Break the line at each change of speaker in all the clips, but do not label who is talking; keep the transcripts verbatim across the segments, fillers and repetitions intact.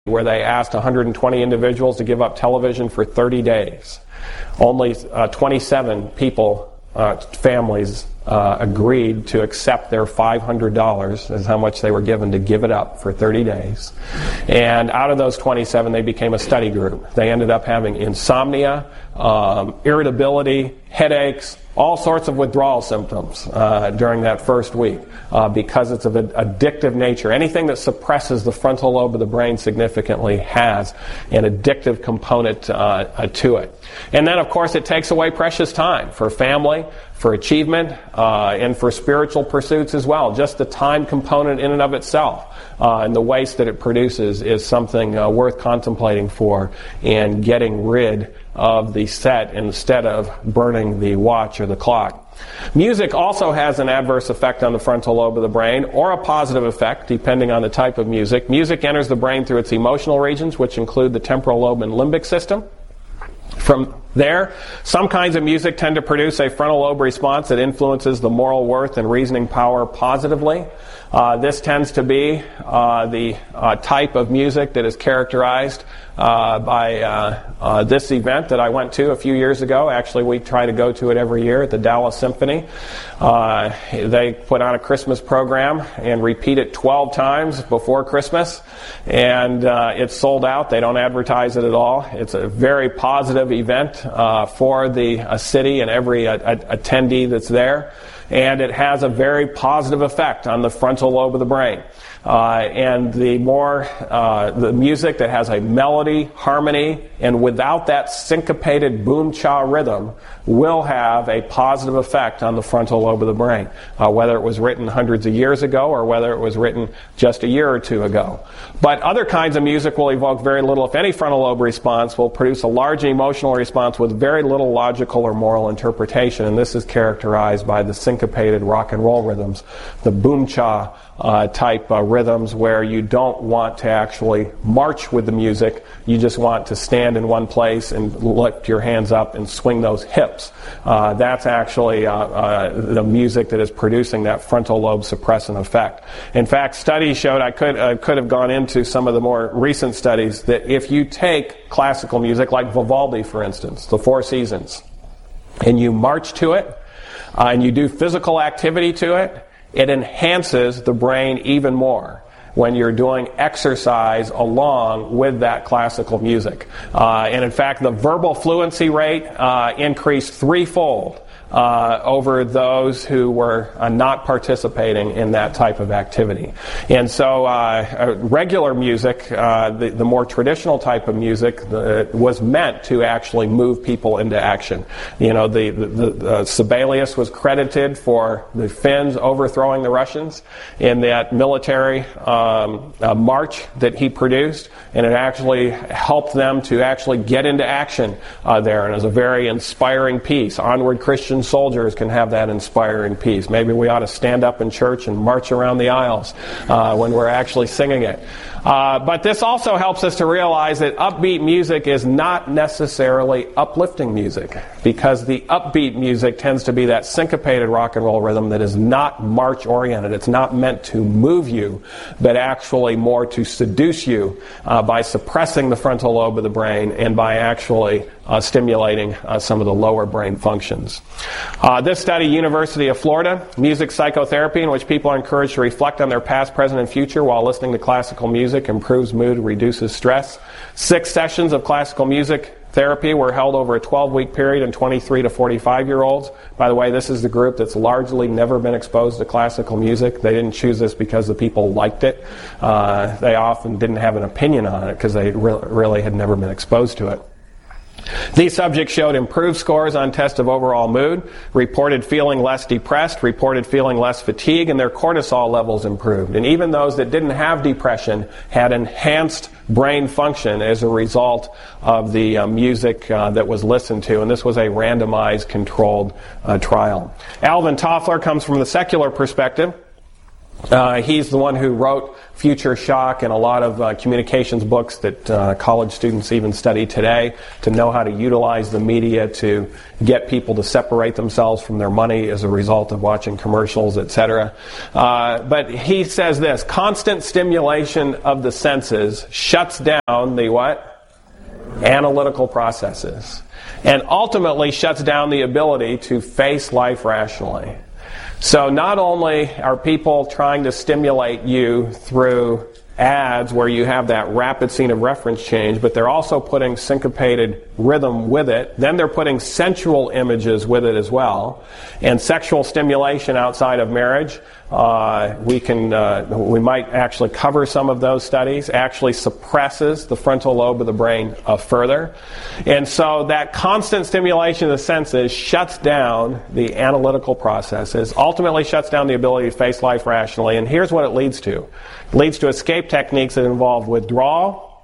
where they asked one hundred twenty individuals to give up television for thirty days. Only uh, twenty-seven people, uh, families, uh, agreed to accept their five hundred dollars as how much they were given to give it up for thirty days. And out of those twenty-seven, they became a study group. They ended up having insomnia, um, irritability, headaches, all sorts of withdrawal symptoms uh, during that first week uh, because it's of an addictive nature. Anything that suppresses the frontal lobe of the brain significantly has an addictive component uh, uh, to it. And then, of course, it takes away precious time for family, for achievement, uh, and for spiritual pursuits as well. Just the time component in and of itself uh, and the waste that it produces is something uh, worth contemplating for and getting rid of the set instead of burning the watch or the clock. Music also has an adverse effect on the frontal lobe of the brain, or a positive effect, depending on the type of music. Music enters the brain through its emotional regions, which include the temporal lobe and limbic system. From there, some kinds of music tend to produce a frontal lobe response that influences the moral worth and reasoning power positively. Uh, this tends to be uh, the uh, type of music that is characterized uh, by uh, uh, this event that I went to a few years ago. Actually, we try to go to it every year at the Dallas Symphony. Uh, they put on a Christmas program and repeat it twelve times before Christmas, and uh, it's sold out. They don't advertise it at all. It's a very positive event uh, for the uh, city and every uh, attendee that's there. And it has a very positive effect on the frontal lobe of the brain. Uh, and the more uh, the music that has a melody, harmony, and without that syncopated boom-cha rhythm will have a positive effect on the frontal lobe of the brain, uh, whether it was written hundreds of years ago or whether it was written just a year or two ago. But other kinds of music will evoke very little, if any, frontal lobe response, will produce a large emotional response with very little logical or moral interpretation, and this is characterized by the syncopated rock and roll rhythms, the boom-cha Uh, type uh, rhythms where you don't want to actually march with the music. You just want to stand in one place and lift your hands up and swing those hips. Uh, that's actually uh, uh, the music that is producing that frontal lobe suppressant effect. In fact, studies showed, I could, uh, could have gone into some of the more recent studies, that if you take classical music, like Vivaldi, for instance, the Four Seasons, and you march to it, uh, and you do physical activity to it, it enhances the brain even more when you're doing exercise along with that classical music. Uh, and in fact, the verbal fluency rate uh, increased threefold uh, over those who were uh, not participating in that type of activity. And so uh, regular music, uh, the, the more traditional type of music, the, was meant to actually move people into action. You know, the, the, the uh, Sibelius was credited for the Finns overthrowing the Russians in that military um, uh, march that he produced, and it actually helped them to actually get into action uh, there, and it was a very inspiring piece. Onward, Christian soldiers can have that inspiring piece. Maybe we ought to stand up in church and march around the aisles uh, when we're actually singing it. Uh, but this also helps us to realize that upbeat music is not necessarily uplifting music, because the upbeat music tends to be that syncopated rock and roll rhythm that is not march-oriented. It's not meant to move you, but actually more to seduce you uh, by suppressing the frontal lobe of the brain and by actually uh, stimulating uh, some of the lower brain functions. Uh, this study, University of Florida, music psychotherapy, in which people are encouraged to reflect on their past, present, and future while listening to classical music, improves mood, reduces stress. Six sessions of classical music therapy were held over a twelve-week period in twenty-three to forty-five-year-olds. By the way, this is the group that's largely never been exposed to classical music. They didn't choose this because the people liked it. Uh, they often didn't have an opinion on it because they re- really had never been exposed to it. These subjects showed improved scores on tests of overall mood, reported feeling less depressed, reported feeling less fatigue, and their cortisol levels improved. And even those that didn't have depression had enhanced brain function as a result of the uh, music uh, that was listened to. And this was a randomized controlled uh, trial. Alvin Toffler comes from the secular perspective. Uh, he's the one who wrote Future Shock and a lot of uh, communications books that uh, college students even study today to know how to utilize the media to get people to separate themselves from their money as a result of watching commercials, et cetera. Uh, but he says this: constant stimulation of the senses shuts down the what? Analytical processes, and ultimately shuts down the ability to face life rationally. So not only are people trying to stimulate you through ads where you have that rapid scene of reference change, but they're also putting syncopated rhythm with it. Then they're putting sensual images with it as well. And sexual stimulation outside of marriage, uh, we can, uh, we might actually cover some of those studies, actually suppresses the frontal lobe of the brain uh, further. And so that constant stimulation of the senses shuts down the analytical processes, ultimately shuts down the ability to face life rationally. And here's what it leads to. It leads to escape techniques that involve withdrawal,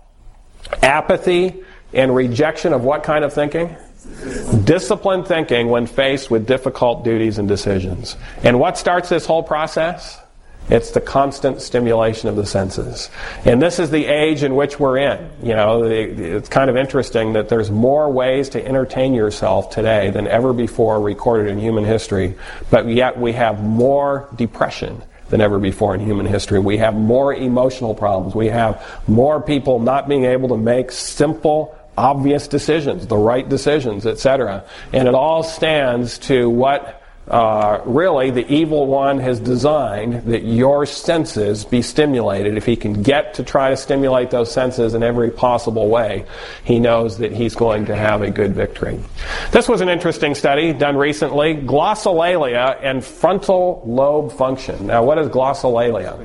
apathy, and rejection of what kind of thinking? Disciplined thinking when faced with difficult duties and decisions. And what starts this whole process? It's the constant stimulation of the senses. And this is the age in which we're in. You know, it's kind of interesting that there's more ways to entertain yourself today than ever before recorded in human history, but yet we have more depression than ever before in human history. We have more emotional problems. We have more people not being able to make simple, obvious decisions, the right decisions, et cetera. And it all stands to what uh, really the evil one has designed, that your senses be stimulated. If he can get to try to stimulate those senses in every possible way, he knows that he's going to have a good victory. This was an interesting study done recently, glossolalia and frontal lobe function. Now, what is glossolalia?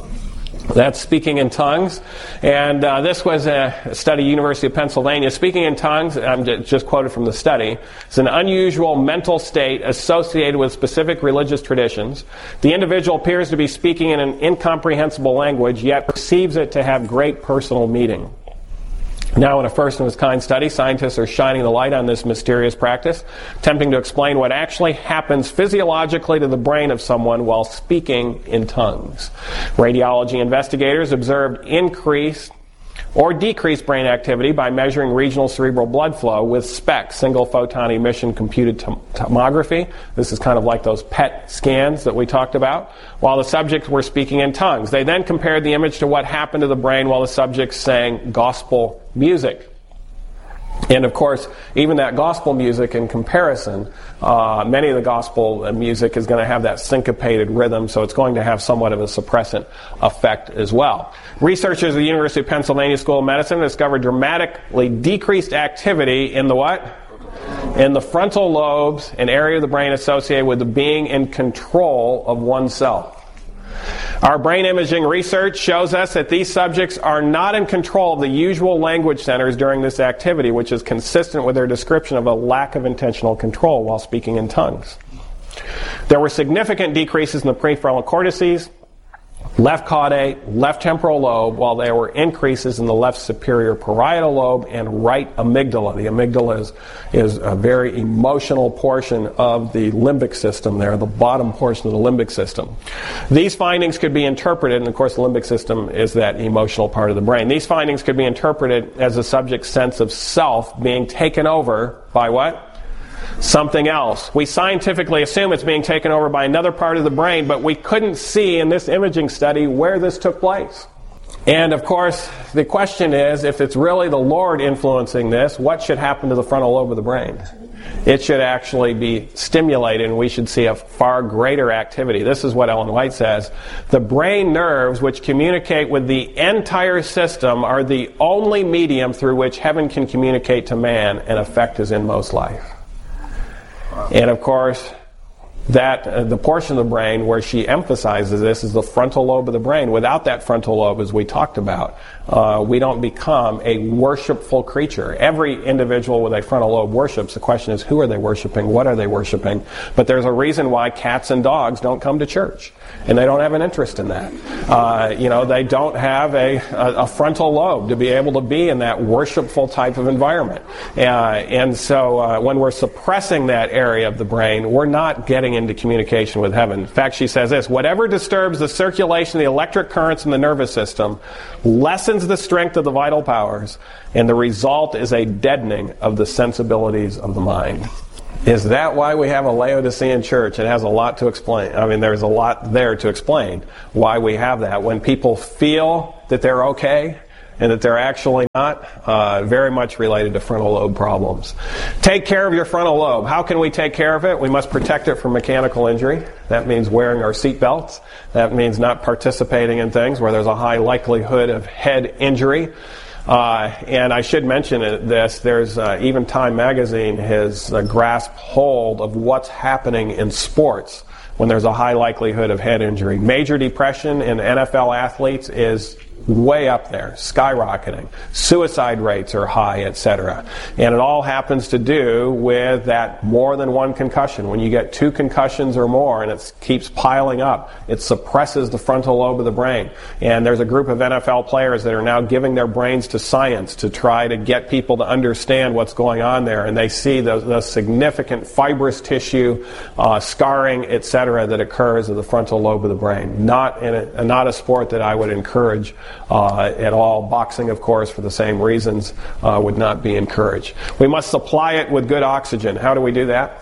That's speaking in tongues. And uh, this was a study, University of Pennsylvania. Speaking in tongues, I'm just quoted from the study, it's an unusual mental state associated with specific religious traditions. The individual appears to be speaking in an incomprehensible language, yet perceives it to have great personal meaning. Now, in a first-of-its-kind study, scientists are shining the light on this mysterious practice, attempting to explain what actually happens physiologically to the brain of someone while speaking in tongues. Radiology investigators observed increased or decreased brain activity by measuring regional cerebral blood flow with SPECT, single photon emission computed tom- tomography. This is kind of like those P E T scans that we talked about, while the subjects were speaking in tongues. They then compared the image to what happened to the brain while the subjects sang gospel music. And of course, even that gospel music in comparison, uh, many of the gospel music is going to have that syncopated rhythm, so it's going to have somewhat of a suppressant effect as well. Researchers at the University of Pennsylvania School of Medicine discovered dramatically decreased activity in the what? In the frontal lobes, an area of the brain associated with the being in control of oneself. Our brain imaging research shows us that these subjects are not in control of the usual language centers during this activity, which is consistent with their description of a lack of intentional control while speaking in tongues. There were significant decreases in the prefrontal cortices, left caudate, left temporal lobe, while there were increases in the left superior parietal lobe and right amygdala. The amygdala is, is a very emotional portion of the limbic system there, the bottom portion of the limbic system. These findings could be interpreted, and of course the limbic system is that emotional part of the brain. These findings could be interpreted as the subject's sense of self being taken over by what? Something else. We scientifically assume it's being taken over by another part of the brain, but we couldn't see in this imaging study where this took place. And of course, the question is, if it's really the Lord influencing this, what should happen to the frontal lobe of the brain? It should actually be stimulated, and we should see a far greater activity. This is what Ellen White says. The brain nerves, which communicate with the entire system, are the only medium through which heaven can communicate to man and affect his inmost life. And of course, that uh, the portion of the brain where she emphasizes this is the frontal lobe of the brain. Without that frontal lobe, as we talked about, uh, we don't become a worshipful creature. Every individual with a frontal lobe worships. The question is, who are they worshiping? What are they worshiping? But there's a reason why cats and dogs don't come to church, and they don't have an interest in that. Uh, you know, they don't have a, a, a frontal lobe to be able to be in that worshipful type of environment. Uh, and so uh, when we're suppressing that area of the brain, we're not getting into communication with heaven. In fact, she says this: whatever disturbs the circulation of the electric currents in the nervous system lessens the strength of the vital powers, and the result is a deadening of the sensibilities of the mind. Is that why we have a Laodicean church? It has a lot to explain. I mean, there's a lot there to explain why we have that. When people feel that they're okay and that they're actually not, uh, very much related to frontal lobe problems. Take care of your frontal lobe. How can we take care of it? We must protect it from mechanical injury. That means wearing our seat belts. That means not participating in things where there's a high likelihood of head injury. Uh, and I should mention this, there's uh, even Time Magazine has uh, grasped hold of what's happening in sports when there's a high likelihood of head injury. Major depression in N F L athletes is way up there, skyrocketing. Suicide rates are high, et cetera. And it all happens to do with that more than one concussion. When you get two concussions or more and it keeps piling up, it suppresses the frontal lobe of the brain. And there's a group of N F L players that are now giving their brains to science to try to get people to understand what's going on there. And they see the, the significant fibrous tissue, uh, scarring, et cetera, that occurs in the frontal lobe of the brain. Not in a, not a sport that I would encourage Uh, at all. Boxing, of course, for the same reasons, uh, would not be encouraged. We must supply it with good oxygen. How do we do that?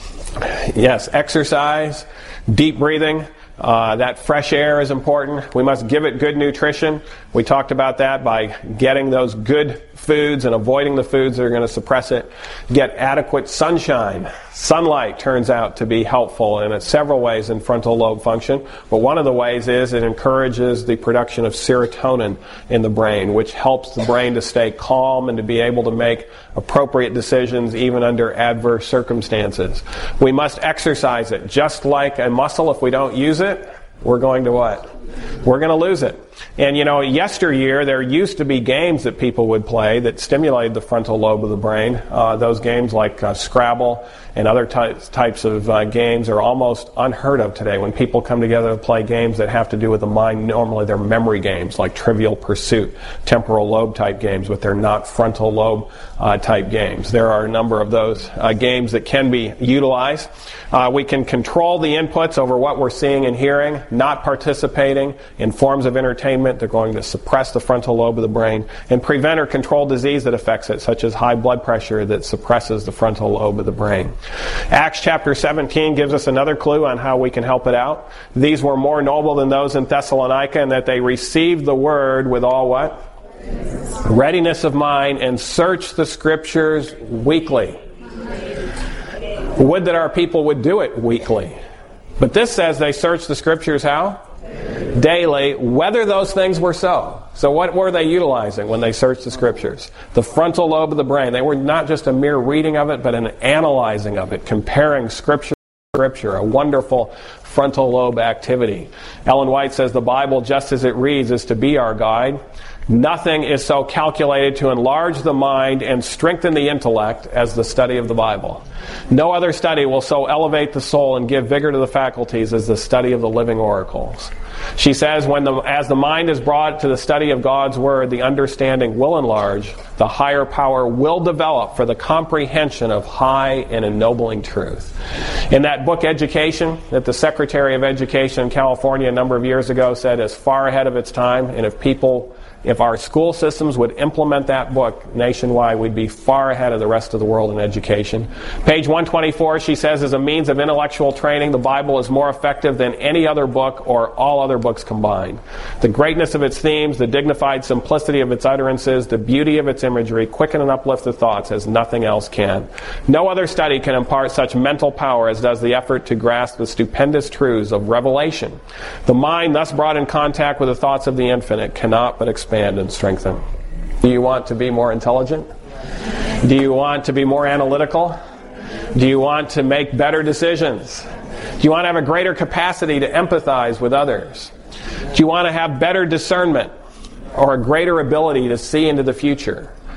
Yes, exercise, deep breathing. Uh, that fresh air is important. We must give it good nutrition. We talked about that by getting those good foods and avoiding the foods that are going to suppress it. Get adequate sunshine. Sunlight turns out to be helpful in several ways in frontal lobe function, but one of the ways is it encourages the production of serotonin in the brain, which helps the brain to stay calm and to be able to make appropriate decisions even under adverse circumstances. We must exercise it. Just like a muscle, if we don't use it, we're going to what? We're going to lose it. And, you know, yesteryear, there used to be games that people would play that stimulated the frontal lobe of the brain. Uh, those games like uh, Scrabble and other ty- types of uh, games are almost unheard of today. When people come together to play games that have to do with the mind, normally they're memory games like Trivial Pursuit, temporal lobe type games, but they're not frontal lobe uh, type games. There are a number of those uh, games that can be utilized. Uh, we can control the inputs over what we're seeing and hearing, not participating in forms of entertainment. They're going to suppress the frontal lobe of the brain and prevent or control disease that affects it, such as high blood pressure that suppresses the frontal lobe of the brain. Acts chapter seventeen gives us another clue on how we can help it out. These were more noble than those in Thessalonica in that they received the word with all what? Readiness of mind, and search the scriptures weekly. Would that our people would do it weekly. But this says they searched the scriptures how? Daily, whether those things were so. So what were they utilizing when they searched the scriptures? The frontal lobe of the brain. They were not just a mere reading of it, but an analyzing of it, comparing scripture to scripture, a wonderful frontal lobe activity. Ellen White says the Bible, just as it reads, is to be our guide. Nothing is so calculated to enlarge the mind and strengthen the intellect as the study of the Bible. No other study will so elevate the soul and give vigor to the faculties as the study of the living oracles. She says, when the, as the mind is brought to the study of God's Word, the understanding will enlarge, the higher power will develop for the comprehension of high and ennobling truth. In that book, Education, that the Secretary of Education in California a number of years ago said is far ahead of its time, and if people If our school systems would implement that book nationwide, we'd be far ahead of the rest of the world in education. Page one twenty-four, she says, as a means of intellectual training, the Bible is more effective than any other book or all other books combined. The greatness of its themes, the dignified simplicity of its utterances, the beauty of its imagery, quicken and uplift the thoughts as nothing else can. No other study can impart such mental power as does the effort to grasp the stupendous truths of revelation. The mind, thus brought in contact with the thoughts of the infinite, cannot but expand and strengthen. Do you want to be more intelligent? Do you want to be more analytical? Do you want to make better decisions? Do you want to have a greater capacity to empathize with others? Do you want to have better discernment or a greater ability to see into the future?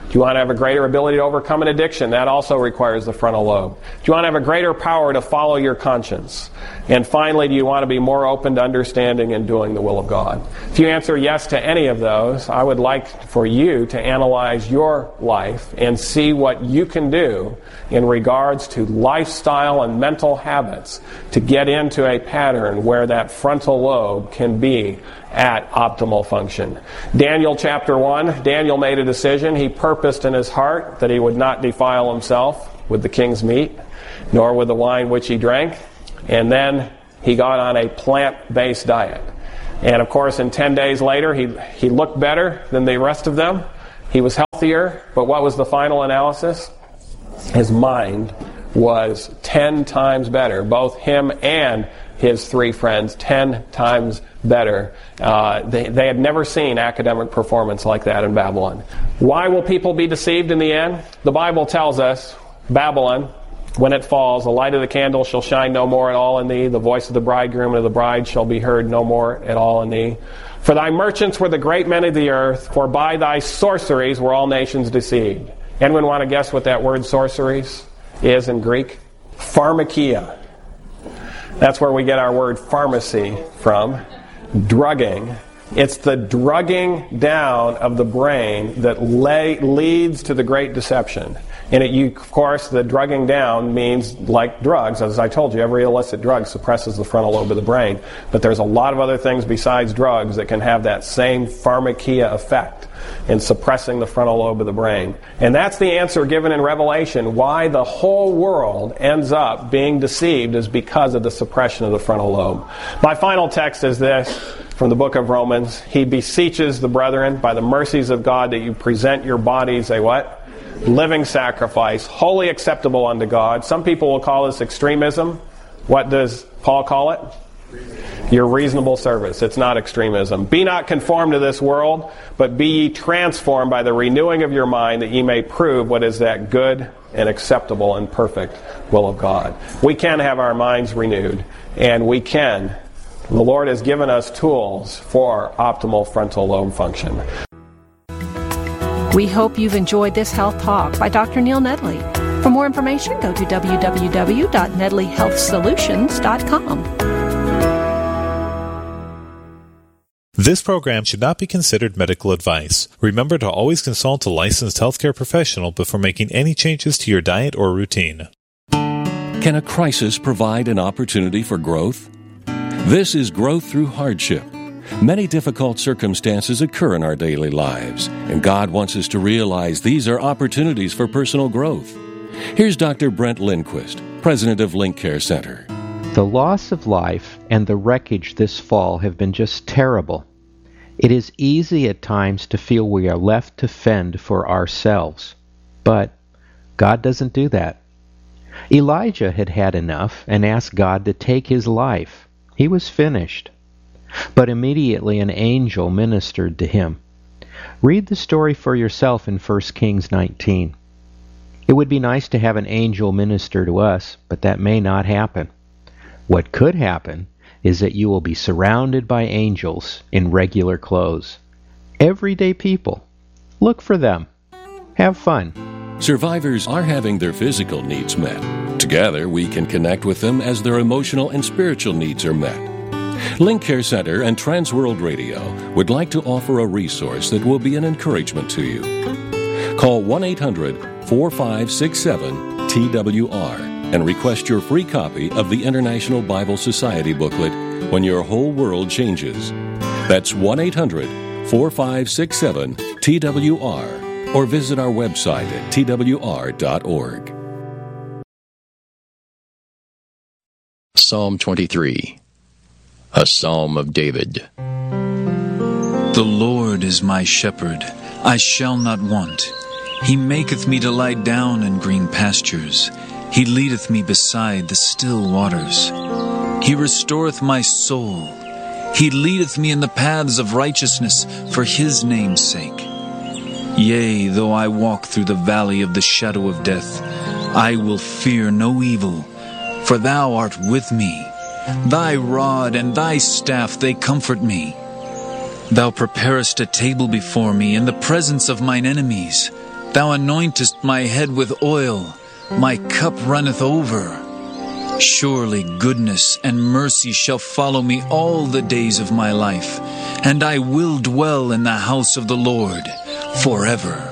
Do you want to have a greater ability to overcome an addiction? That also requires the frontal lobe. Do you want to have a greater power to follow your conscience? And finally, do you want to be more open to understanding and doing the will of God? If you answer yes to any of those, I would like for you to analyze your life and see what you can do in regards to lifestyle and mental habits to get into a pattern where that frontal lobe can be at optimal function. Daniel chapter one, Daniel made a decision. He purposed in his heart that he would not defile himself with the king's meat, nor with the wine which he drank. And then he got on a plant-based diet. And of course, in ten days later, he, he looked better than the rest of them. He was healthier, but what was the final analysis? His mind was ten times better. Both him and his three friends, ten times better. Uh, they, they had never seen academic performance like that in Babylon. Why will people be deceived in the end? The Bible tells us, Babylon, when it falls, the light of the candle shall shine no more at all in thee. The voice of the bridegroom and of the bride shall be heard no more at all in thee. For thy merchants were the great men of the earth, for by thy sorceries were all nations deceived. Anyone want to guess what that word sorceries is in Greek? Pharmakia. That's where we get our word pharmacy from. Drugging. It's the drugging down of the brain that lay, leads to the great deception. And it, you, of course, the drugging down means, like drugs, as I told you, every illicit drug suppresses the frontal lobe of the brain. But there's a lot of other things besides drugs that can have that same pharmakia effect in suppressing the frontal lobe of the brain. And that's the answer given in Revelation. Why the whole world ends up being deceived is because of the suppression of the frontal lobe. My final text is this from the book of Romans. He beseeches the brethren by the mercies of God that you present your bodies a what? Living sacrifice, wholly acceptable unto God. Some people will call this extremism. What does Paul call it? Your reasonable service. It's not extremism. Be not conformed to this world, but be ye transformed by the renewing of your mind, that ye may prove what is that good and acceptable and perfect will of God. We can have our minds renewed, and we can. The Lord has given us tools for optimal frontal lobe function.
We hope you've enjoyed this health talk by Doctor Neil Nedley. For more information, go to w w w dot nedley health solutions dot com.
This program should not be considered medical advice. Remember to always consult a licensed healthcare professional before making any changes to your diet or routine.
Can a crisis provide an opportunity for growth? This is growth through hardship. Many difficult circumstances occur in our daily lives, and God wants us to realize these are opportunities for personal growth. Here's Doctor Brent Lindquist, president of Link Care Center.
The loss of life and the wreckage this fall have been just terrible. It is easy at times to feel we are left to fend for ourselves, but God doesn't do that. Elijah had had enough and asked God to take his life. He was finished. But immediately an angel ministered to him. Read the story for yourself in First Kings nineteen. It would be nice to have an angel minister to us, but that may not happen. What could happen is that you will be surrounded by angels in regular clothes. Everyday people. Look for them. Have fun.
Survivors are having their physical needs met. Together, we can connect with them as their emotional and spiritual needs are met. Link Care Center and Transworld Radio would like to offer a resource that will be an encouragement to you. Call one eight hundred four five six seven T W R and request your free copy of the International Bible Society booklet, When Your Whole World Changes. That's one eight hundred four five six seven T W R, or visit our website at T W R dot org.
Psalm twenty-three, a Psalm of David.
The Lord is my shepherd, I shall not want. He maketh me to lie down in green pastures. He leadeth me beside the still waters. He restoreth my soul. He leadeth me in the paths of righteousness for his name's sake. Yea, though I walk through the valley of the shadow of death, I will fear no evil, for thou art with me. Thy rod and thy staff, they comfort me. Thou preparest a table before me in the presence of mine enemies. Thou anointest my head with oil, my cup runneth over. Surely goodness and mercy shall follow me all the days of my life, and I will dwell in the house of the Lord forever.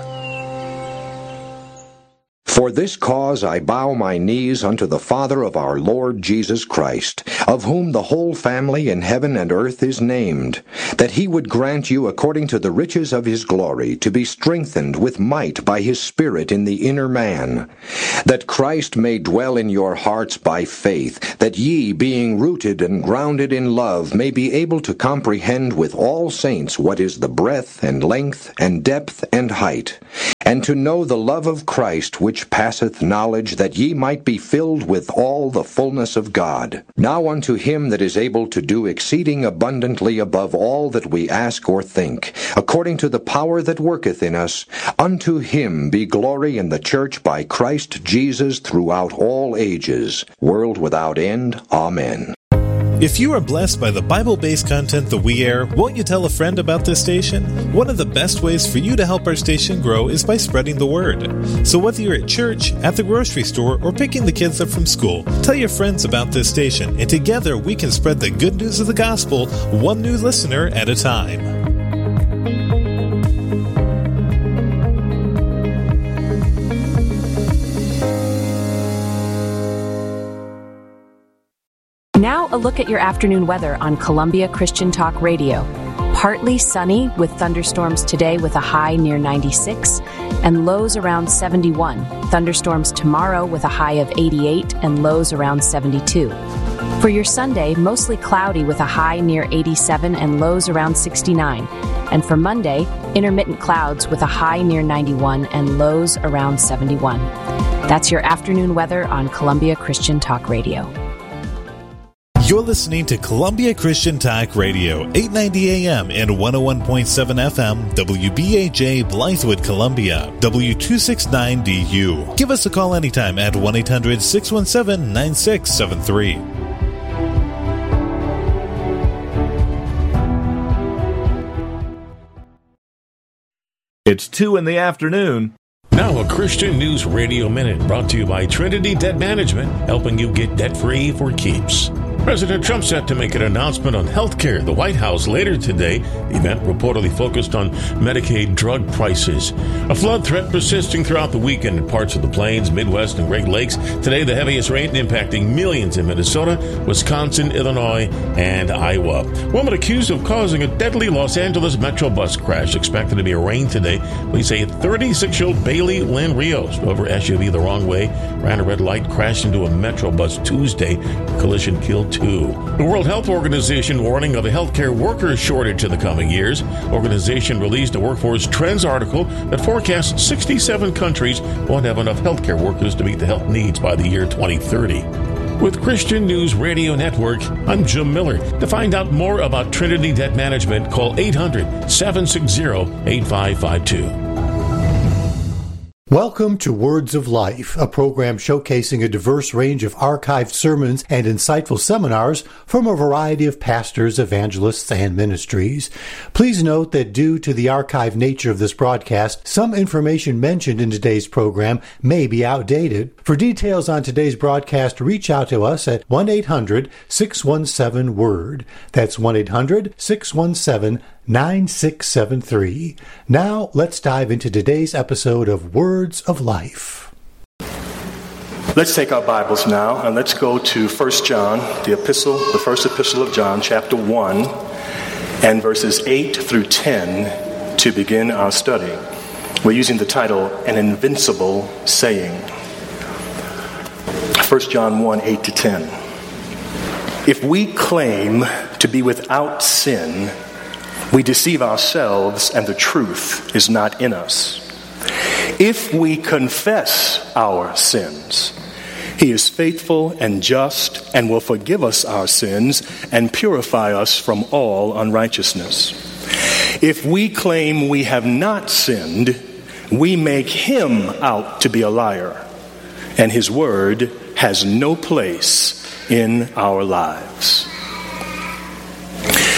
For this cause I bow my knees unto the Father of our Lord Jesus Christ, of whom the whole family in heaven and earth is named, that he would grant you according to the riches of his glory to be strengthened with might by his Spirit in the inner man, that Christ may dwell in your hearts by faith, that ye, being rooted and grounded in love, may be able to comprehend with all saints what is the breadth and length and depth and height, and to know the love of Christ which passeth knowledge, that ye might be filled with all the fullness of God. Now unto him that is able to do exceeding abundantly above all that we ask or think, according to the power that worketh in us, unto him be glory in the church by Christ Jesus throughout all ages, world without end. Amen.
If you are blessed by the Bible-based content that we air, won't you tell a friend about this station? One of the best ways for you to help our station grow is by spreading the word. So whether you're at church, at the grocery store, or picking the kids up from school, tell your friends about this station, and together we can spread the good news of the gospel one new listener at a time.
Now a look at your afternoon weather on Columbia Christian Talk Radio. Partly sunny with thunderstorms today with a high near ninety-six and lows around seventy-one. Thunderstorms tomorrow with a high of eighty-eight and lows around seventy-two. For your Sunday, mostly cloudy with a high near eighty-seven and lows around sixty-nine. And for Monday, intermittent clouds with a high near ninety-one and lows around seventy-one. That's your afternoon weather on Columbia Christian Talk Radio.
You're listening to Columbia Christian Talk Radio, eight ninety A M and one oh one point seven F M, W B A J, Blythewood, Columbia, W two six nine D U. Give us a call anytime at one eight hundred six one seven nine six seven three.
It's two in the afternoon.
Now a Christian News Radio Minute brought to you by Trinity Debt Management, helping you get debt-free for keeps. President Trump set to make an announcement on health care at the White House later today. The event reportedly focused on Medicaid drug prices. A flood threat persisting throughout the weekend in parts of the Plains, Midwest, and Great Lakes. Today, the heaviest rain impacting millions in Minnesota, Wisconsin, Illinois, and Iowa. Woman accused of causing a deadly Los Angeles Metro bus crash. Expected to be a rain today. Police say thirty-six-year-old Bailey Lynn Rios drove her S U V the wrong way, ran a red light, crashed into a Metro bus Tuesday. The collision killed two. The World Health Organization warning of a healthcare worker shortage in the coming years. Organization released a workforce trends article that forecasts sixty-seven countries won't have enough healthcare workers to meet the health needs by the year twenty thirty. With Christian News Radio Network, I'm Jim Miller. To find out more about Trinity Debt Management, call eight hundred seven six zero eight five five two.
Welcome to Words of Life, a program showcasing a diverse range of archived sermons and insightful seminars from a variety of pastors, evangelists, and ministries. Please note that due to the archived nature of this broadcast, some information mentioned in today's program may be outdated. For details on today's broadcast, reach out to us at one eight hundred six one seven word. That's one eight hundred six one seven nine six seven three. Now, let's dive into today's episode of Words of Life.
Let's take our Bibles now and let's go to First John, the epistle, the first epistle of John, chapter one, and verses eight through ten to begin our study. We're using the title, An Invincible Saying. First John one, eight to ten. If we claim to be without sin, we deceive ourselves and the truth is not in us. If we confess our sins, he is faithful and just and will forgive us our sins and purify us from all unrighteousness. If we claim we have not sinned, we make him out to be a liar, and his word has no place in our lives.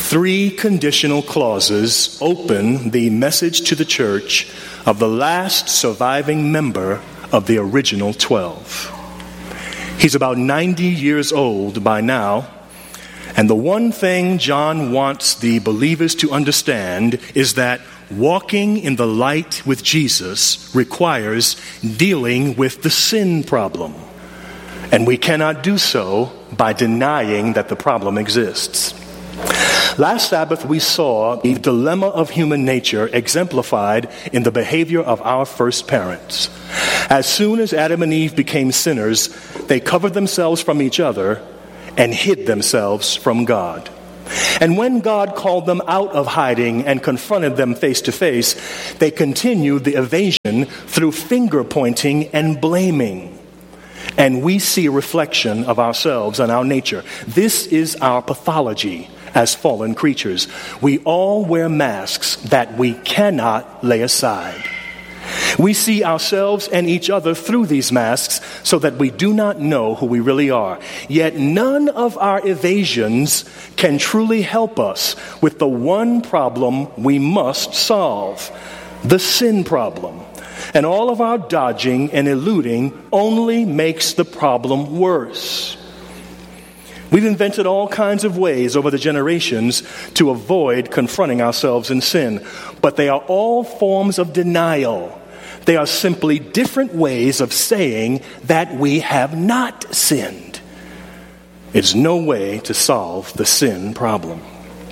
Three conditional clauses open the message to the church of the last surviving member of the original twelve. He's about ninety years old by now, and the one thing John wants the believers to understand is that walking in the light with Jesus requires dealing with the sin problem. And we cannot do so by denying that the problem exists. Last Sabbath we saw the dilemma of human nature exemplified in the behavior of our first parents. As soon as Adam and Eve became sinners, they covered themselves from each other and hid themselves from God. And when God called them out of hiding and confronted them face to face, they continued the evasion through finger pointing and blaming. And we see a reflection of ourselves and our nature. This is our pathology as fallen creatures. We all wear masks that we cannot lay aside. We see ourselves and each other through these masks so that we do not know who we really are. Yet none of our evasions can truly help us with the one problem we must solve, the sin problem. And all of our dodging and eluding only makes the problem worse. We've invented all kinds of ways over the generations to avoid confronting ourselves in sin, but they are all forms of denial. They are simply different ways of saying that we have not sinned. It's no way to solve the sin problem.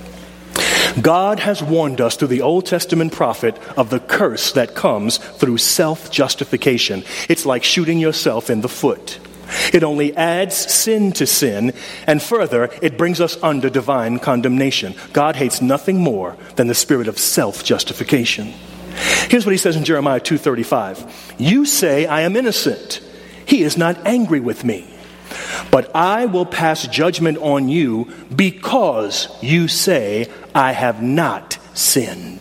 God has warned us through the Old Testament prophet of the curse that comes through self-justification. It's like shooting yourself in the foot. It only adds sin to sin, and further, it brings us under divine condemnation. God hates nothing more than the spirit of self-justification. Here's what he says in Jeremiah two thirty-five. You say, I am innocent. He is not angry with me. But I will pass judgment on you because you say, I have not sinned.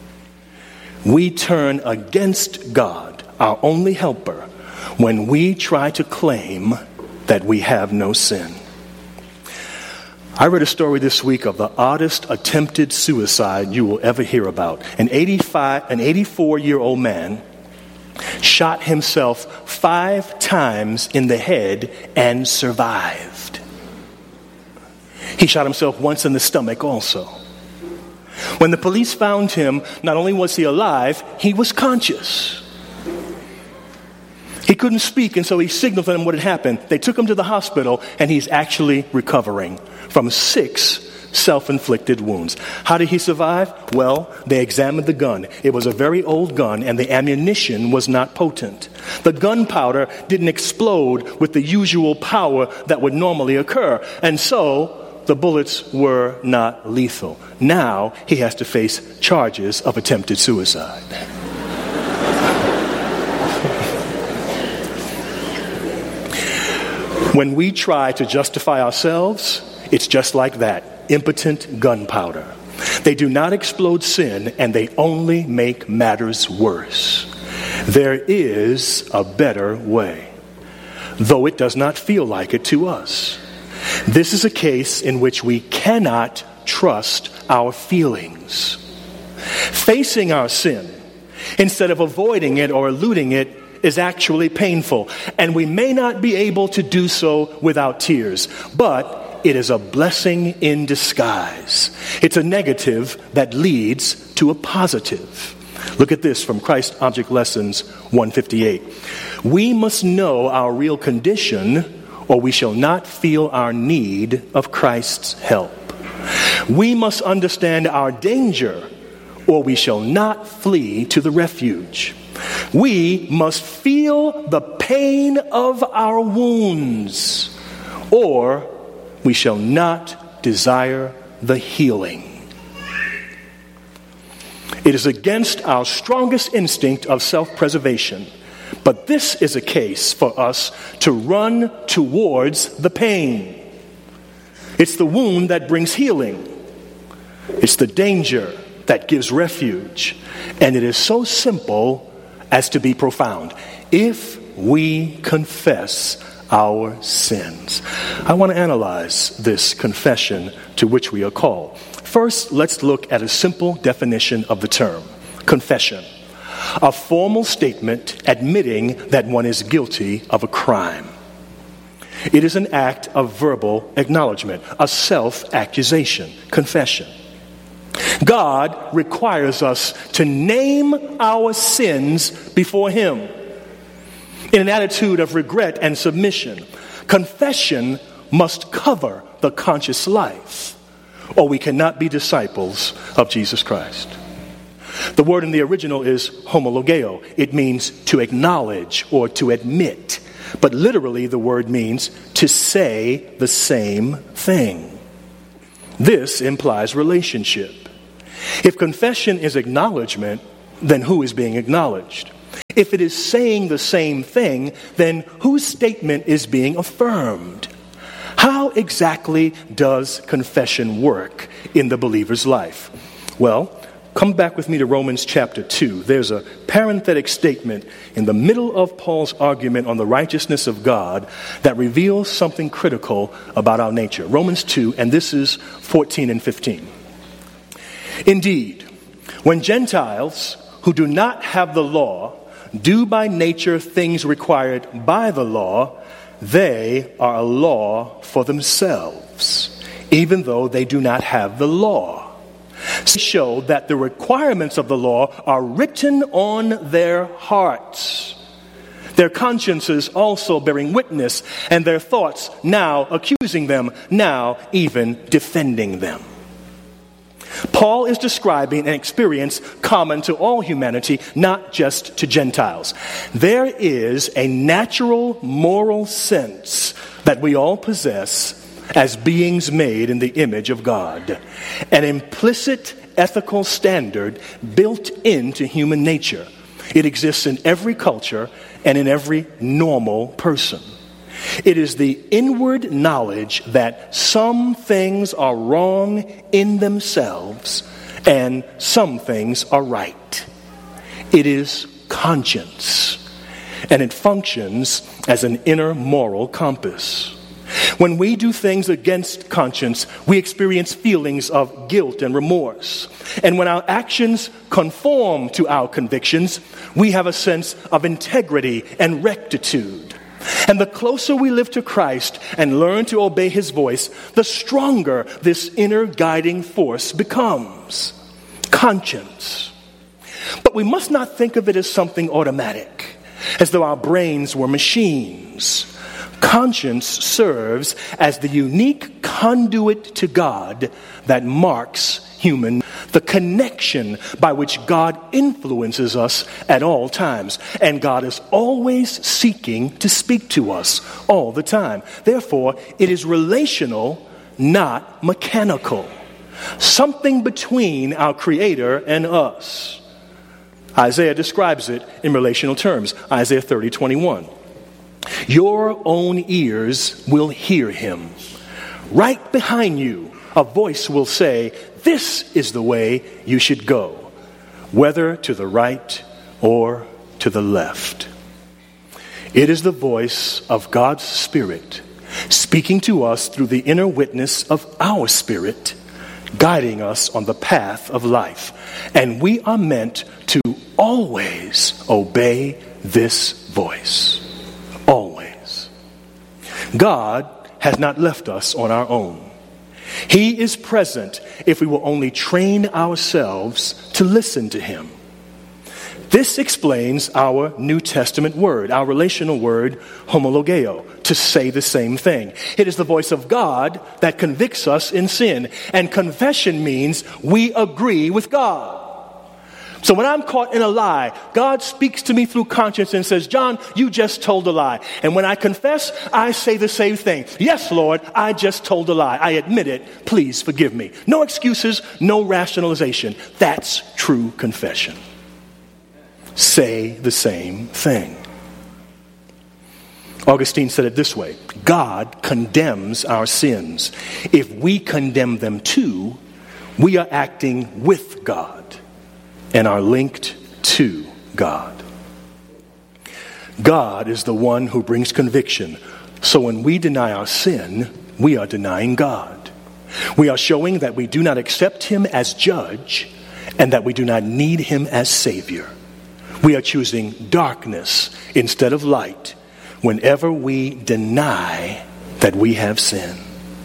We turn against God, our only helper, when we try to claim that we have no sin. I read a story this week of the oddest attempted suicide you will ever hear about. An eighty-five, an eighty-four-year-old man shot himself five times in the head and survived. He shot himself once in the stomach also. When the police found him, not only was he alive, he was conscious. He couldn't speak, and so he signaled to them what had happened. They took him to the hospital, and he's actually recovering from six self-inflicted wounds. How did he survive? Well, they examined the gun. It was a very old gun, and the ammunition was not potent. The gunpowder didn't explode with the usual power that would normally occur, and so the bullets were not lethal. Now he has to face charges of attempted suicide. When we try to justify ourselves, it's just like that. Impotent gunpowder. They do not explode sin, and they only make matters worse. There is a better way, though it does not feel like it to us. This is a case in which we cannot trust our feelings. Facing our sin, instead of avoiding it or eluding it, is actually painful, and we may not be able to do so without tears, but it is a blessing in disguise. It's a negative that leads to a positive. Look at this from Christ Object Lessons one fifty-eight. We must know our real condition, or we shall not feel our need of Christ's help. We must understand our danger, or we shall not flee to the refuge. We must feel the pain of our wounds, or we shall not desire the healing. It is against our strongest instinct of self-preservation, but this is a case for us to run towards the pain. It's the wound that brings healing. It's the danger that gives refuge. And it is so simple as to be profound. If we confess our sins. I want to analyze this confession to which we are called. First, let's look at a simple definition of the term, confession. A formal statement admitting that one is guilty of a crime. It is an act of verbal acknowledgement, a self-accusation, confession. God requires us to name our sins before Him in an attitude of regret and submission. Confession must cover the conscious life, or we cannot be disciples of Jesus Christ. The word in the original is homologeo. It means to acknowledge or to admit. But literally the word means to say the same thing. This implies relationship. If confession is acknowledgement, then who is being acknowledged? If it is saying the same thing, then whose statement is being affirmed? How exactly does confession work in the believer's life? Well, come back with me to Romans chapter two. There's a parenthetic statement in the middle of Paul's argument on the righteousness of God that reveals something critical about our nature. Romans two, and this is fourteen and fifteen. Indeed, when Gentiles who do not have the law do by nature things required by the law, they are a law for themselves, even though they do not have the law. Show that the requirements of the law are written on their hearts, their consciences also bearing witness, and their thoughts now accusing them, now even defending them. Paul is describing an experience common to all humanity, not just to Gentiles. There is a natural moral sense that we all possess as beings made in the image of God. An implicit ethical standard built into human nature. It exists in every culture and in every normal person. It is the inward knowledge that some things are wrong in themselves and some things are right. It is conscience, and it functions as an inner moral compass. When we do things against conscience, we experience feelings of guilt and remorse. And when our actions conform to our convictions, we have a sense of integrity and rectitude. And the closer we live to Christ and learn to obey His voice, the stronger this inner guiding force becomes. Conscience. But we must not think of it as something automatic, as though our brains were machines. Conscience serves as the unique conduit to God that marks human, the connection by which God influences us at all times. And God is always seeking to speak to us all the time. Therefore, it is relational, not mechanical. Something between our Creator and us. Isaiah describes it in relational terms. Isaiah thirty twenty-one. Your own ears will hear him. Right behind you, a voice will say, this is the way you should go, whether to the right or to the left. It is the voice of God's Spirit speaking to us through the inner witness of our spirit, guiding us on the path of life. And we are meant to always obey this voice. Always. God has not left us on our own. He is present if we will only train ourselves to listen to Him. This explains our New Testament word, our relational word, homologeo, to say the same thing. It is the voice of God that convicts us in sin, and confession means we agree with God. So when I'm caught in a lie, God speaks to me through conscience and says, John, you just told a lie. And when I confess, I say the same thing. Yes, Lord, I just told a lie. I admit it. Please forgive me. No excuses, no rationalization. That's true confession. Say the same thing. Augustine said it this way: God condemns our sins. If we condemn them too, we are acting with God and are linked to God. God is the one who brings conviction. So when we deny our sin, we are denying God. We are showing that we do not accept him as judge and that we do not need him as savior. We are choosing darkness instead of light whenever we deny that we have sin.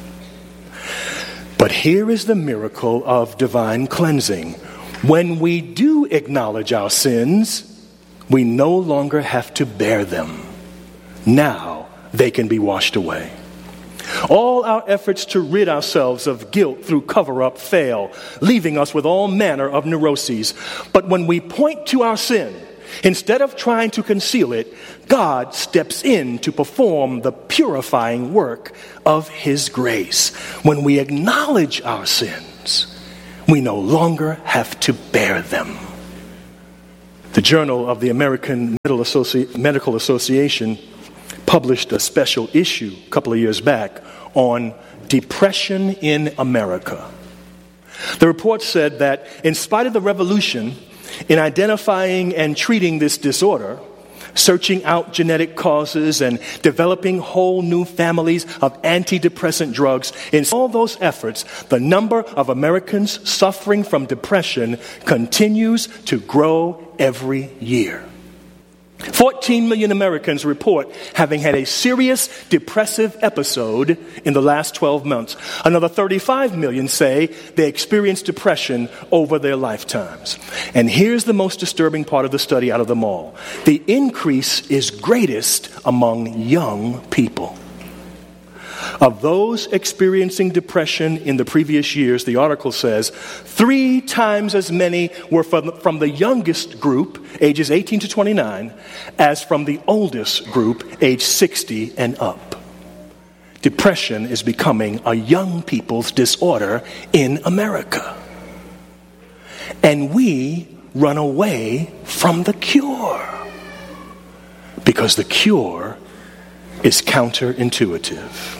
But here is the miracle of divine cleansing. When we do acknowledge our sins, we no longer have to bear them. Now they can be washed away. All our efforts to rid ourselves of guilt through cover-up fail, leaving us with all manner of neuroses. But when we point to our sin, instead of trying to conceal it, God steps in to perform the purifying work of his grace. When we acknowledge our sins, we no longer have to bear them. The Journal of the American Medical Association published a special issue a couple of years back on depression in America. The report said that in spite of the revolution in identifying and treating this disorder, searching out genetic causes and developing whole new families of antidepressant drugs, in all those efforts, the number of Americans suffering from depression continues to grow every year. fourteen million Americans report having had a serious depressive episode in the last twelve months. Another thirty-five million say they experienced depression over their lifetimes. And here's the most disturbing part of the study out of them all. The increase is greatest among young people. Of those experiencing depression in the previous years, the article says, three times as many were from, from the youngest group, ages eighteen to twenty-nine, as from the oldest group, age sixty and up. Depression is becoming a young people's disorder in America. And we run away from the cure. Because the cure is counterintuitive.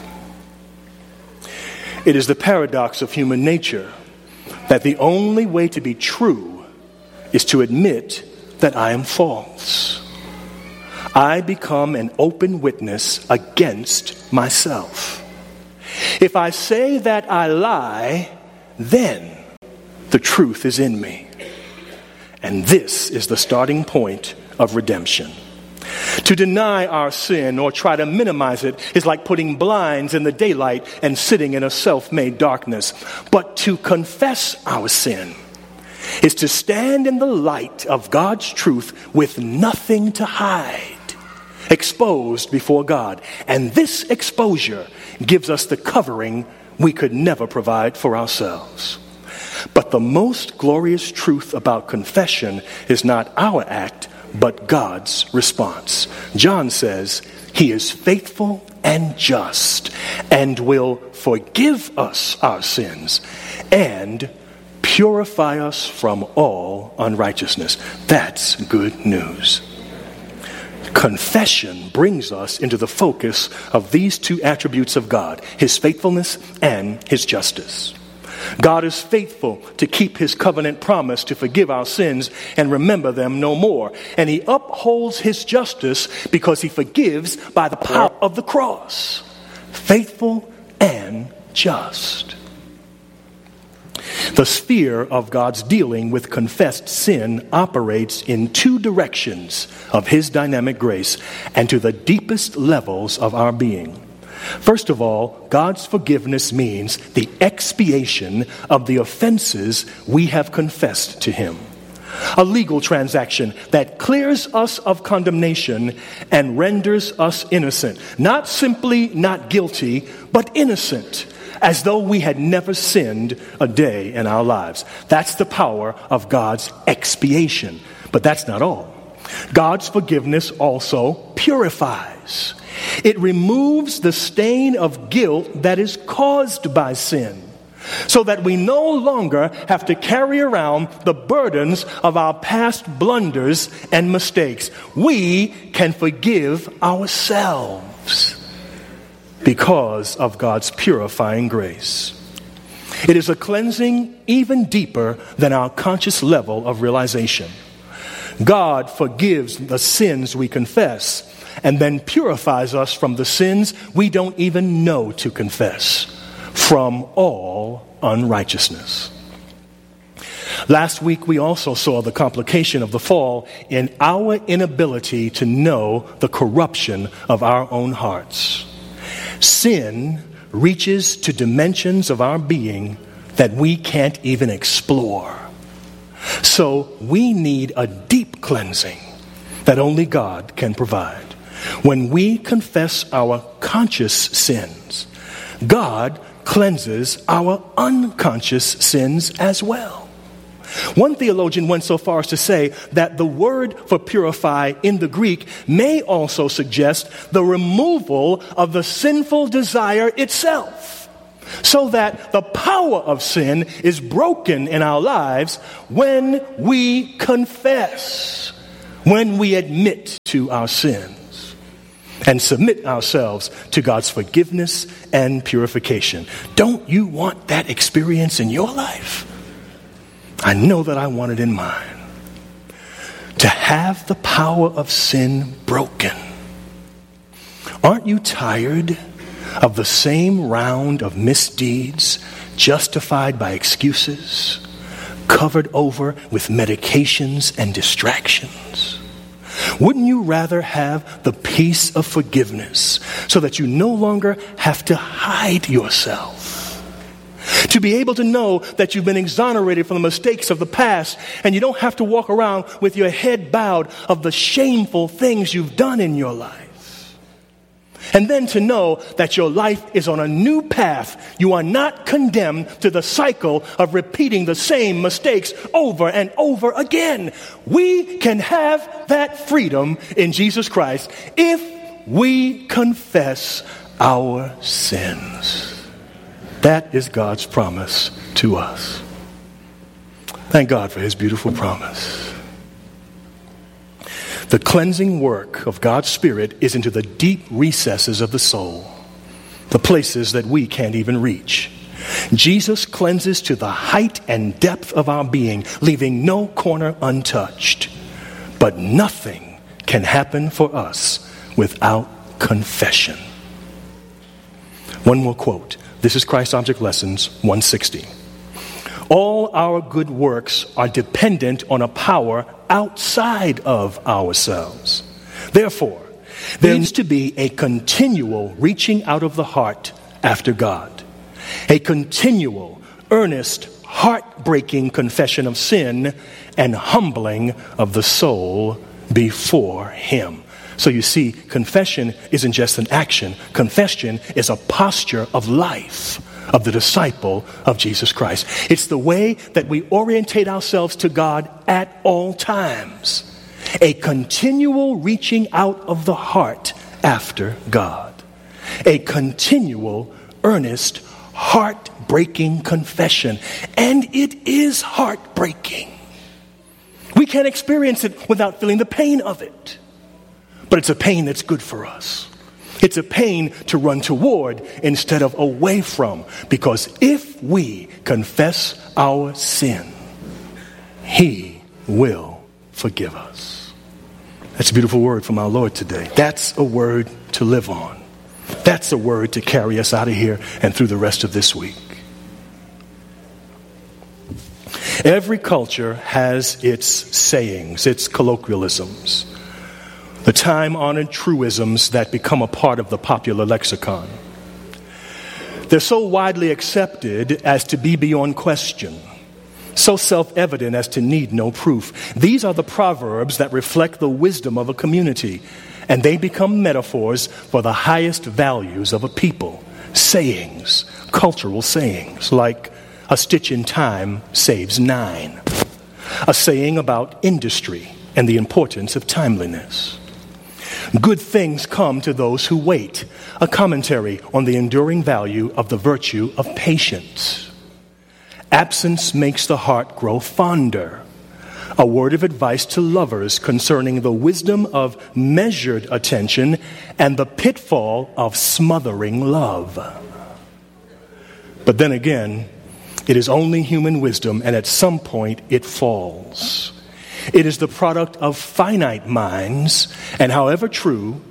It is the paradox of human nature that the only way to be true is to admit that I am false. I become an open witness against myself. If I say that I lie, then the truth is in me. And this is the starting point of redemption. To deny our sin or try to minimize it is like putting blinds in the daylight and sitting in a self-made darkness. But to confess our sin is to stand in the light of God's truth with nothing to hide, exposed before God. And this exposure gives us the covering we could never provide for ourselves. But the most glorious truth about confession is not our act, but God's response. John says, he is faithful and just and will forgive us our sins and purify us from all unrighteousness. That's good news. Confession brings us into the focus of these two attributes of God, his faithfulness and his justice. God is faithful to keep his covenant promise to forgive our sins and remember them no more. And he upholds his justice because he forgives by the power of the cross. Faithful and just. The sphere of God's dealing with confessed sin operates in two directions of his dynamic grace and to the deepest levels of our being. First of all, God's forgiveness means the expiation of the offenses we have confessed to him. A legal transaction that clears us of condemnation and renders us innocent. Not simply not guilty, but innocent, as though we had never sinned a day in our lives. That's the power of God's expiation. But that's not all. God's forgiveness also purifies. It removes the stain of guilt that is caused by sin, so that we no longer have to carry around the burdens of our past blunders and mistakes. We can forgive ourselves because of God's purifying grace. It is a cleansing even deeper than our conscious level of realization. God forgives the sins we confess and then purifies us from the sins we don't even know to confess. from all unrighteousness. Last week, we also saw the complication of the fall in our inability to know the corruption of our own hearts. Sin reaches to dimensions of our being that we can't even explore. So we need a deep cleansing that only God can provide. When we confess our conscious sins, God cleanses our unconscious sins as well. One theologian went so far as to say that the word for purify in the Greek may also suggest the removal of the sinful desire itself, so that the power of sin is broken in our lives when we confess, when we admit to our sins and submit ourselves to God's forgiveness and purification. Don't you want that experience in your life? I know that I want it in mine. To have the power of sin broken. Aren't you tired of the same round of misdeeds justified by excuses, covered over with medications and distractions? Wouldn't you rather have the peace of forgiveness so that you no longer have to hide yourself? To be able to know that you've been exonerated from the mistakes of the past and you don't have to walk around with your head bowed of the shameful things you've done in your life. And then to know that your life is on a new path. You are not condemned to the cycle of repeating the same mistakes over and over again. We can have that freedom in Jesus Christ if we confess our sins. That is God's promise to us. Thank God for his beautiful promise. The cleansing work of God's Spirit is into the deep recesses of the soul, the places that we can't even reach. Jesus cleanses to the height and depth of our being, leaving no corner untouched. But nothing can happen for us without confession. One more quote. This is Christ Object Lessons one sixty. All our good works are dependent on a power outside of ourselves. Therefore, there needs to be a continual reaching out of the heart after God. A continual, earnest, heartbreaking confession of sin and humbling of the soul before him. So you see, confession isn't just an action. Confession is a posture of life of the disciple of Jesus Christ. It's the way that we orientate ourselves to God at all times. A continual reaching out of the heart after God. A continual, earnest, heartbreaking confession. And it is heartbreaking. We can't experience it without feeling the pain of it. But it's a pain that's good for us. It's a pain to run toward instead of away from. Because if we confess our sin, he will forgive us. That's a beautiful word from our Lord today. That's a word to live on. That's a word to carry us out of here and through the rest of this week. Every culture has its sayings, its colloquialisms. The time-honored truisms that become a part of the popular lexicon. They're so widely accepted as to be beyond question, so self-evident as to need no proof. These are the proverbs that reflect the wisdom of a community, and they become metaphors for the highest values of a people. Sayings, cultural sayings, like a stitch in time saves nine. A saying about industry and the importance of timeliness. Good things come to those who wait. A commentary on the enduring value of the virtue of patience. Absence makes the heart grow fonder. A word of advice to lovers concerning the wisdom of measured attention and the pitfall of smothering love. But then again, it is only human wisdom, and at some point it falls. It is the product of finite minds, and however true,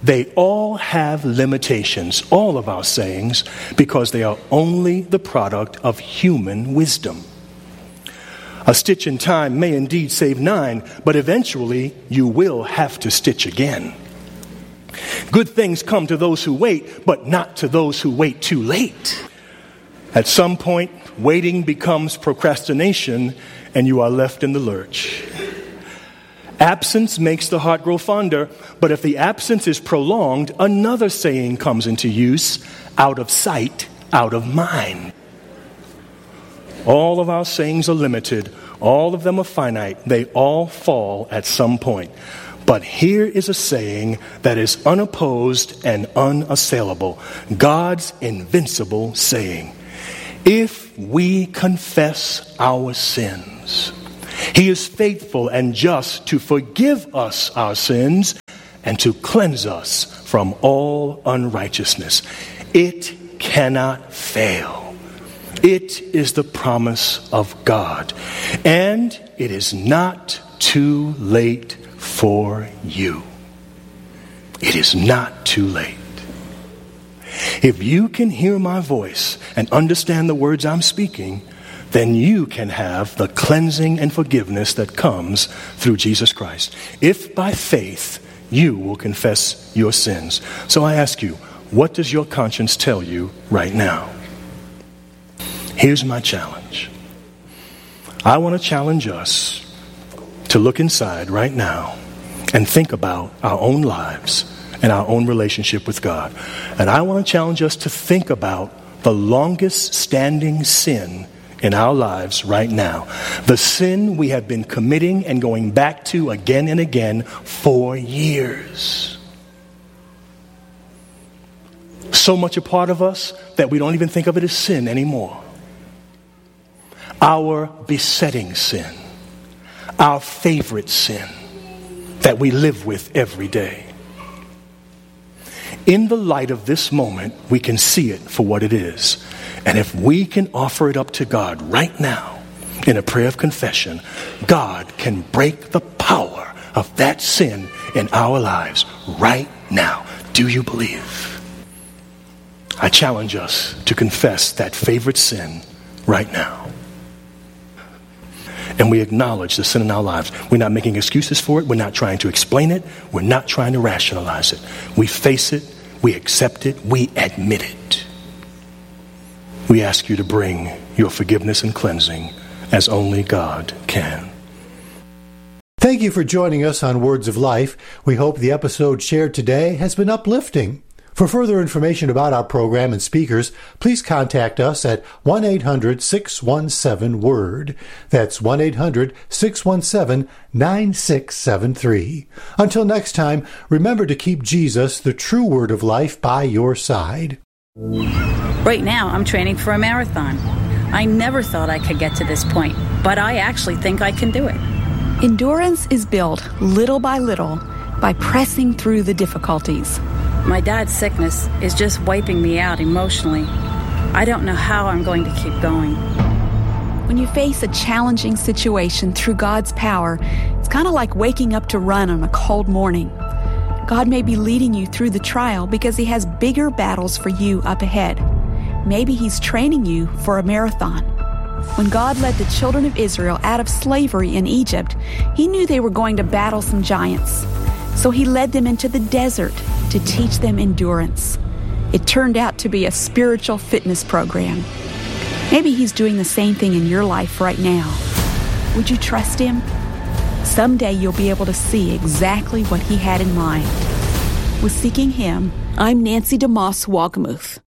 They all have limitations, all of our sayings, because they are only the product of human wisdom. A stitch in time may indeed save nine, but eventually you will have to stitch again. Good things come to those who wait, but not to those who wait too late. At some point, waiting becomes procrastination, and you are left in the lurch. Absence makes the heart grow fonder, but if the absence is prolonged, another saying comes into use: out of sight, out of mind. All of our sayings are limited. All of them are finite. They all fall at some point. But here is a saying that is unopposed and unassailable. God's invincible saying. If we confess our sins, He is faithful and just to forgive us our sins and to cleanse us from all unrighteousness. It cannot fail. It is the promise of God. And it is not too late for you. It is not too late. If you can hear my voice and understand the words I'm speaking, then you can have the cleansing and forgiveness that comes through Jesus Christ. If by faith you will confess your sins. So I ask you, what does your conscience tell you right now? Here's my challenge. I want to challenge us to look inside right now and think about our own lives and our own relationship with God. And I want to challenge us to think about the longest standing sin in our lives right now. The sin we have been committing and going back to again and again for years. So much a part of us that we don't even think of it as sin anymore. Our besetting sin. Our favorite sin that we live with every day. In the light of this moment, we can see it for what it is. And if we can offer it up to God right now in a prayer of confession, God can break the power of that sin in our lives right now. Do you believe? I challenge us to confess that favorite sin right now. And we acknowledge the sin in our lives. We're not making excuses for it. We're not trying to explain it. We're not trying to rationalize it. We face it. We accept it. We admit it. We ask you to bring your forgiveness and cleansing as only God can.
Thank you for joining us on Words of Life. We hope the episode shared today has been uplifting. For further information about our program and speakers, please contact us at one eight hundred six one seven WORD. That's one eight hundred six one seven nine six seven three. Until next time, remember to keep Jesus, the true Word of life, by your side.
Right now, I'm training for a marathon. I never thought I could get to this point, but I actually think I can do it.
Endurance is built little by little by pressing through the difficulties.
My dad's sickness is just wiping me out emotionally. I don't know how I'm going to keep going.
When you face a challenging situation through God's power, it's kind of like waking up to run on a cold morning. God may be leading you through the trial because He has bigger battles for you up ahead. Maybe He's training you for a marathon. When God led the children of Israel out of slavery in Egypt, He knew they were going to battle some giants. So He led them into the desert to teach them endurance. It turned out to be a spiritual fitness program. Maybe He's doing the same thing in your life right now. Would you trust Him? Someday you'll be able to see exactly what He had in mind. With Seeking Him, I'm Nancy DeMoss Walgemuth.